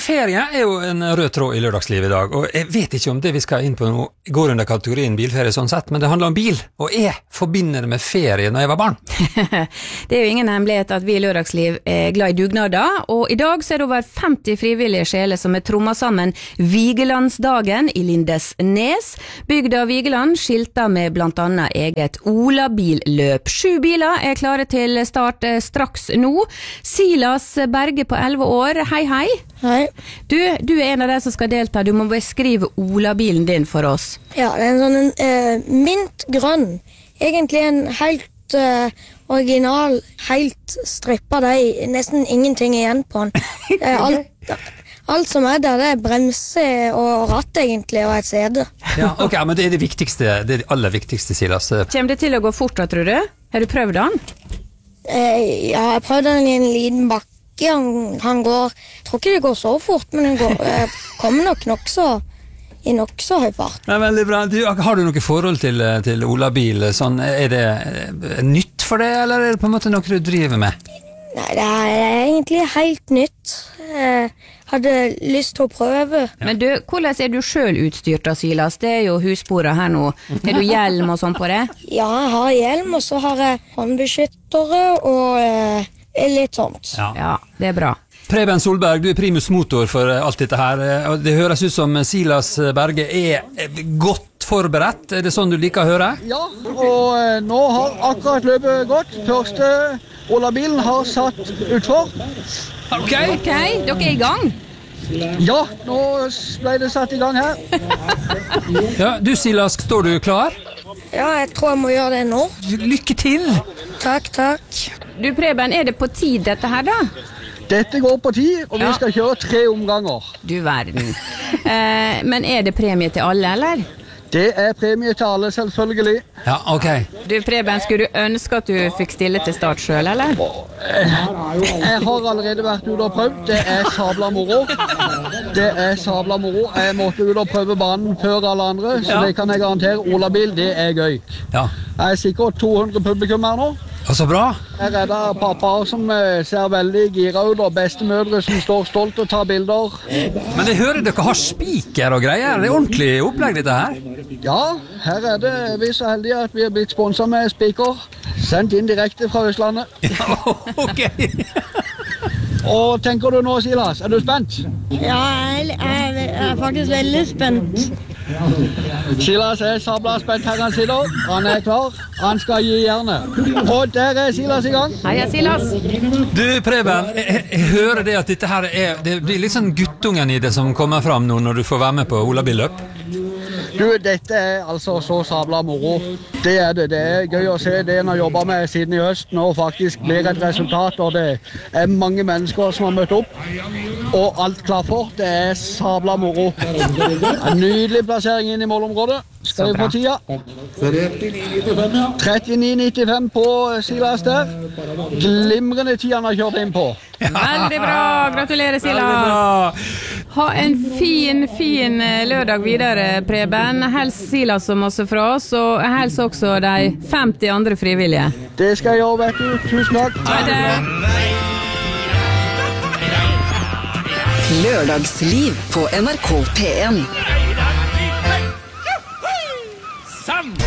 Bilferie jo en rød tråd i lørdagslivet I dag, og jeg vet ikke om det vi skal inn på nå går under kategorien bilferie sånn sett, men det handler om bil, og jeg forbinder det med ferie når jeg var barn. Det jo ingen hemmelighet at vi I lørdagsliv glad I dugnader, og I dag så det over 50 frivillige sjeler som trommet sammen Vigelandsdagen I Lindesnes. Bygda Vigeland skilter med blant annet eget Olabilløp. 7 biler klare til start straks nå. Silas Berge på 11 år, hei hei. Hei. Du en av de som skal delta, du må beskrive Olabilen din for oss. Ja, det en sånn mintgrønn. Egentlig en helt original, helt strippet. Det nesten ingenting igjen på den. Alt som der, det bremser og ratt egentlig, og et sete. Ja, ok, men det det viktigste, det aller viktigste, Silas. Kommer det til å gå fort da, tror du? Har du prøvd den? Ja, jeg prøvde den I en liten bakke. Han går, jeg tror ikke det går så fort, men den kommer nok I nokså høy fart. Ja, veldig bra. Har du noe forhold til Olabil? Sånn, det nytt for deg, eller det på en måte noe du driver med? Nei, det egentlig helt nytt. Hadde lyst til å prøve. Ja. Men du, hvordan du selv utstyrt da, Silas? Det jo husbordet her nå. Har du hjelm og sånn på det? Ja, jeg har hjelm, og så har jeg håndbeskyttere og litt sånt. Ja, det bra. Preben Solberg, du primus motor for alt dette her, og det høres ut som Silas Berge godt forberedt. Det sånn du liker å høre? Ja, og nå har akkurat løpet gått. Første Olabilen har satt utfor. Ok, dere I gang? Ja, nå ble det satt I gang her. Ja, du Silas, står du klar? Ja, jeg tror jeg må gjøre det nå. Lykke til! Takk. Du Preben, det på tid dette her da? Dette går på 10, og vi skal kjøre 3 omganger. Du verden. Men det premie til alle, eller? Det premie til alle, selvfølgelig. Ja, ok. Du Preben, skulle du ønske at du fikk stille til start selv, eller? Jeg har allerede vært ute og prøvd. Det sabla moro. Jeg måtte ut og prøve banen før alle andre, så det kan jeg garantere. Olabil, det gøy. Ja. Jeg sikkert 200 publikum her nå. Og så bra. Her det pappaer som ser veldig gira ut, og bestemødre som står stolt og tar bilder. Men jeg hører dere har spiker og greier. Det ordentlig opplegg dette her. Ja, her det vi så heldige at vi har blitt sponset med spiker. Sendt inn direkte fra Østlandet. Ja, ok. Og tenker du nå, Silas? Du spent? Ja, jeg faktisk veldig spent. Silas sabla spent her han sitter. Han klar. Han skal gi jernet. Og der Silas I gang. Hei, Silas. Du, Preben, jeg hører det at dette her det blir litt sånn guttungen I det som kommer fram nå når du får være med på Olabilløp. Du, dette altså så sabla moro. Det det. Det gøy å se det en har jobbet med siden I høst. Nå faktisk blir et resultat, og det mange mennesker som har møtt opp. Og alt klar for. Det sabla moro. En nydelig plassering inn I målområdet. Skal vi få tida? 39,95 på Silas der. Glimrende tid han har kjørt inn på. Veldig bra. Gratulerer, Silas. Ha en fin lørdag videre, Preben. Hels Silas som også fra oss, og hels også de 50 andre frivillige. Det skal jeg gjøre, vet du. Tusen takk. Ha det. Lørdagsliv på NRK P1. Sann!